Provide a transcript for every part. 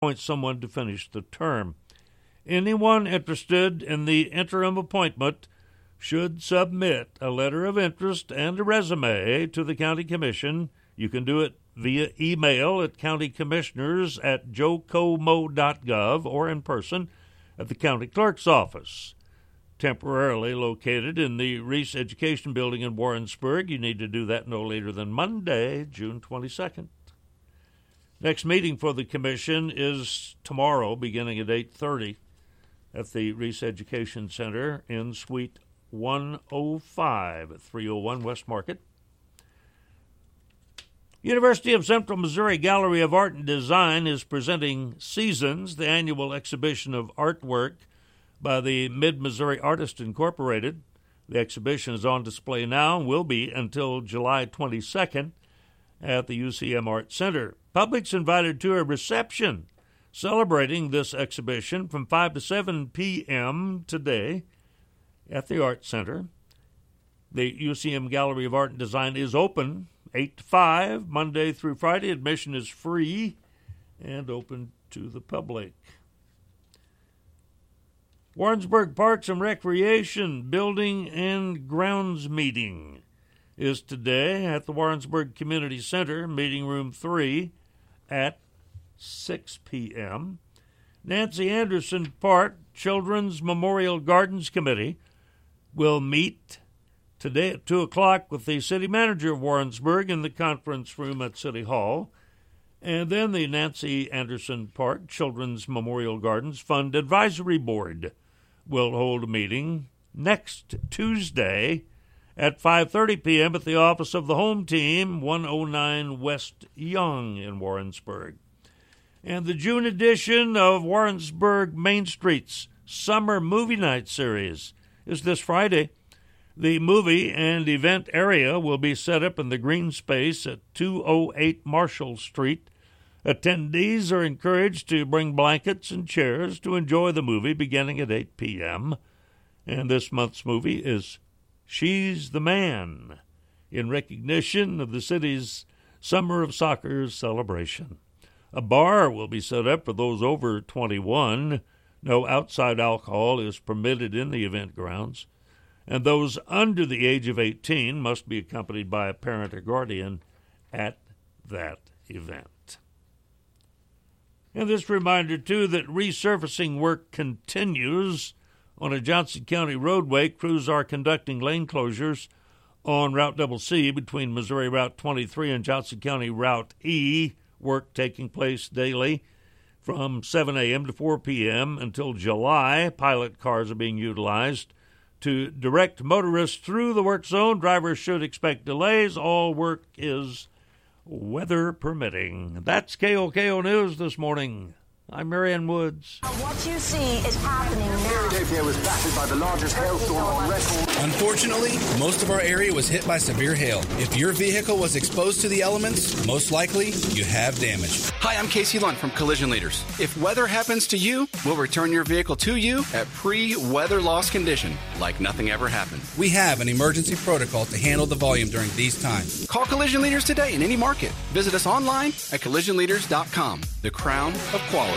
appoint someone to finish the term. Anyone interested in the interim appointment should submit a letter of interest and a resume to the county commission. You can do it via email at countycommissioners@jocomo.gov or in person at the county clerk's office. Temporarily located in the Reese Education Building in Warrensburg. You need to do that no later than Monday, June 22nd. Next meeting for the commission is tomorrow, beginning at 8:30 at the Reese Education Center in Suite 105 at 301 West Market. University of Central Missouri Gallery of Art and Design is presenting Seasons, the annual exhibition of artwork by the Mid-Missouri Artists Incorporated. The exhibition is on display now and will be until July 22nd at the UCM Art Center. Public's invited to a reception celebrating this exhibition from 5 to 7 p.m. today at the Art Center. The UCM Gallery of Art and Design is open 8 to 5, Monday through Friday. Admission is free and open to the public. Warrensburg Parks and Recreation Building and Grounds Meeting is today at the Warrensburg Community Center, Meeting Room 3 at 6 p.m. Nancy Anderson Park Children's Memorial Gardens Committee will meet today at 2 o'clock with the city manager of Warrensburg in the conference room at City Hall. And then the Nancy Anderson Park Children's Memorial Gardens Fund Advisory Board will hold a meeting next Tuesday at 5:30 p.m. at the office of the home team, 109 West Young in Warrensburg. And the June edition of Warrensburg Main Street's Summer Movie Night Series is this Friday. The movie and event area will be set up in the green space at 208 Marshall Street. Attendees are encouraged to bring blankets and chairs to enjoy the movie beginning at 8 p.m. And this month's movie is She's the Man, in recognition of the city's Summer of Soccer celebration. A bar will be set up for those over 21. No outside alcohol is permitted in the event grounds. And those under the age of 18 must be accompanied by a parent or guardian at that event. And this reminder, too, that resurfacing work continues on a Johnson County roadway. Crews are conducting lane closures on Route CC between Missouri Route 23 and Johnson County Route E. Work taking place daily from 7 a.m. to 4 p.m. until July. Pilot cars are being utilized to direct motorists through the work zone. Drivers should expect delays. All work is weather permitting. That's KOKO News this morning. I'm Marianne Woods. What you see is happening now. Philadelphia was battered by the largest hailstorm on record. Unfortunately, most of our area was hit by severe hail. If your vehicle was exposed to the elements, most likely you have damage. Hi, I'm Casey Lunt from Collision Leaders. If weather happens to you, we'll return your vehicle to you at pre-weather loss condition, like nothing ever happened. We have an emergency protocol to handle the volume during these times. Call Collision Leaders today in any market. Visit us online at collisionleaders.com, the crown of quality.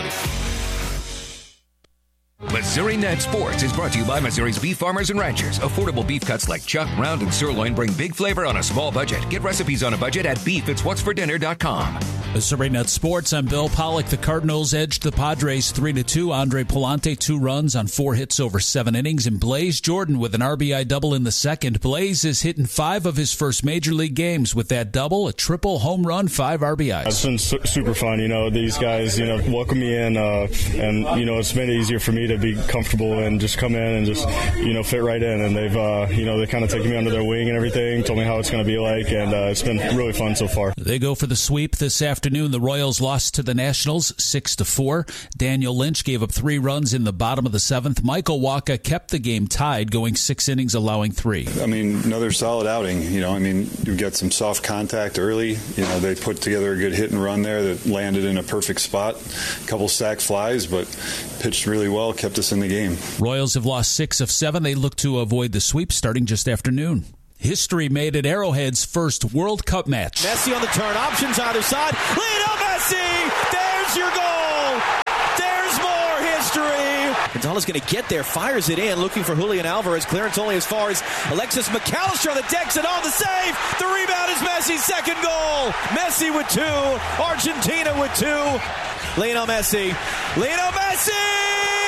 Missouri Net Sports is brought to you by Missouri's beef farmers and ranchers. Affordable beef cuts like chuck, round, and sirloin bring big flavor on a small budget. Get recipes on a budget at beefitswhatsfordinner.com. Missouri Net Sports, I'm Bill Pollock. The Cardinals edged the Padres 3-2. Andre Palante, 2 runs on 4 hits over 7 innings. And Blaze Jordan with an RBI double in the second. Blaze is hitting 5 of his first major league games with that double, a triple, home run, 5 RBIs. It's been super fun. These guys, welcome me in, and, it's made it easier for me to be comfortable and just come in and just, fit right in. And they've, they kind of taken me under their wing and everything, told me how it's going to be like, and it's been really fun so far. They go for the sweep this afternoon. The Royals lost to the Nationals 6-4. Daniel Lynch gave up 3 runs in the bottom of the 7th. Michael Wacha kept the game tied, going 6 innings, allowing 3. Another solid outing. You got some soft contact early. They put together a good hit and run there that landed in a perfect spot. A couple sac flies, but pitched really well, kept us in the game. Royals have lost 6 of 7. They look to avoid the sweep starting just after noon. History made it Arrowhead's first World Cup match. Messi on the turn, options either side. Lionel Messi! There's your goal! There's more history! Gonzalez going to get there, fires it in, looking for Julian Alvarez. Clearance only as far as Alexis McAllister on the decks and on the save. The rebound is Messi's second goal. Messi with 2. Argentina with 2. Lionel Messi. Lionel Messi!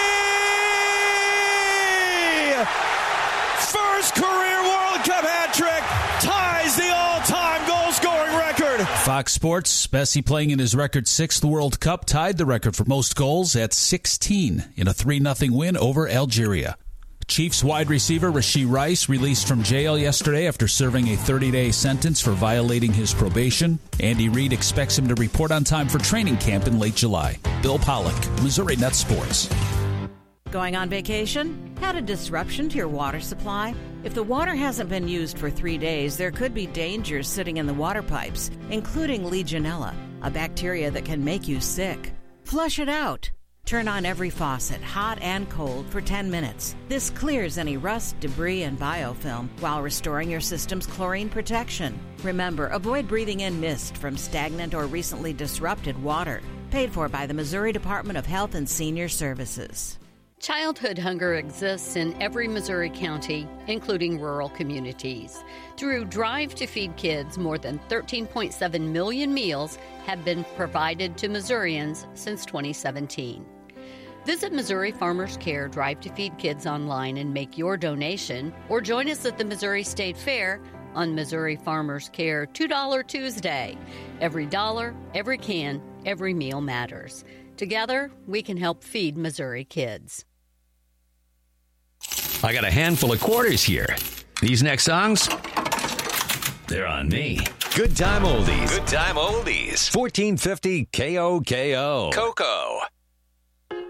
First career World Cup hat trick. Ties the all-time goal-scoring record. Fox Sports, Messi playing in his record 6th World Cup, tied the record for most goals at 16 in a 3-0 win over Algeria. Chiefs wide receiver Rashee Rice released from jail yesterday after serving a 30-day sentence for violating his probation. Andy Reid expects him to report on time for training camp in late July. Bill Pollock, Missouri Net Sports. Going on vacation? Had a disruption to your water supply? If the water hasn't been used for 3 days, there could be dangers sitting in the water pipes, including Legionella, a bacteria that can make you sick. Flush it out. Turn on every faucet, hot and cold, for 10 minutes. This clears any rust, debris, and biofilm while restoring your system's chlorine protection. Remember, avoid breathing in mist from stagnant or recently disrupted water. Paid for by the Missouri Department of Health and Senior Services. Childhood hunger exists in every Missouri county, including rural communities. Through Drive to Feed Kids, more than 13.7 million meals have been provided to Missourians since 2017. Visit Missouri Farmers Care Drive to Feed Kids online and make your donation, or join us at the Missouri State Fair on Missouri Farmers Care $2 Tuesday. Every dollar, every can, every meal matters. Together, we can help feed Missouri kids. I got a handful of quarters here. These next songs, they're on me. Good time oldies. Good time oldies. 1450 KOKO. Coco.